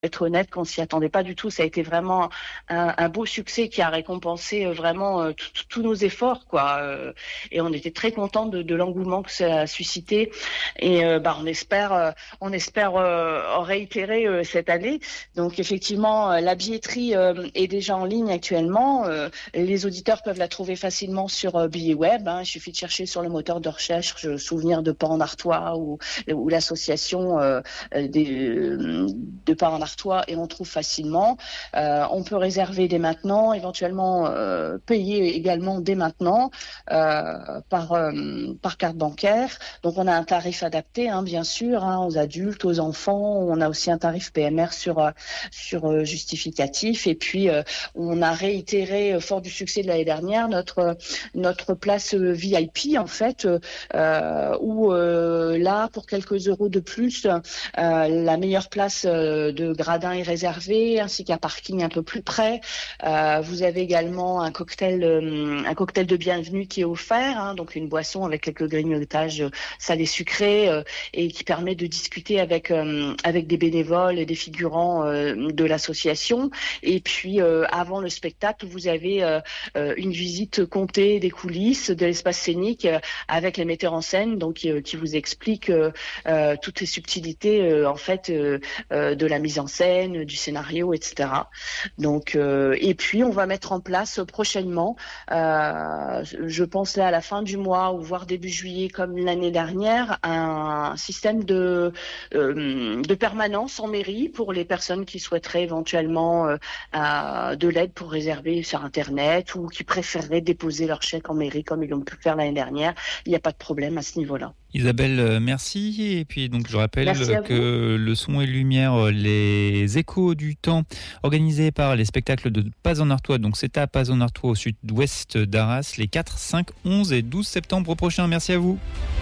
être honnête, qu'on s'y attendait pas du tout. Ça a été vraiment un beau succès qui a récompensé vraiment tous nos efforts, quoi. Et on était très contents de l'engouement que ça a suscité. Et on espère réitérer cette année. Donc effectivement, la billetterie est déjà en ligne actuellement. Les auditeurs peuvent la trouver facilement sur Billet Web. Il suffit de chercher sur le moteur de recherche Souvenir de Parents d'Artois ou l'association de Parents d'Artois et on trouve facilement. On peut réserver dès maintenant, éventuellement payer également dès maintenant par carte bancaire. Donc on a un tarif adapté, bien sûr, aux adultes, aux enfants. On a aussi un tarif PMR sur justificatif. Et puis on a réitéré, fort du succès de l'année dernière, notre place VIP en fait, où là pour quelques euros de plus, la meilleure place de gradin est réservée, ainsi qu'un parking un peu plus près. Vous avez également un cocktail de bienvenue qui est offert, donc une boisson avec quelques grignotages salés sucrés et qui permet de discuter avec des bénévoles et des figurants de l'association. Et puis avant le spectacle, vous avez une visite comptée des coulisses, de l'espace scénique avec les metteurs en scène, donc qui vous expliquent toutes les subtilités en fait de la mise en scène, du scénario, etc. Donc et puis on va mettre en place prochainement, je pense là à la fin du mois ou voire début juillet comme l'année dernière, un système de permanence en mairie pour les personnes qui souhaiteraient éventuellement de l'aide pour réserver sur internet ou qui préféreraient déposer leur chèque en mairie comme ils l'ont pu faire l'année dernière. Il n'y a pas de problème à ce niveau-là. Isabelle, merci. Et puis donc je rappelle que vous. le son et lumière, les échos du temps, organisés par les spectacles de Paz-en-Artois, donc c'est à Paz-en-Artois au sud-ouest d'Arras, les 4, 5, 11 et 12 septembre prochains. Merci à vous.